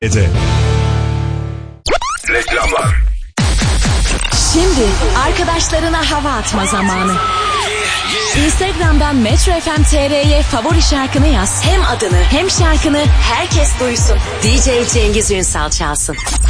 Reklamlar. Şimdi arkadaşlarına hava atma zamanı. Instagram'dan Metro FM TR'ye favori şarkını yaz. Hem adını hem şarkını herkes duysun. DJ Cengiz Ünsal çalsın.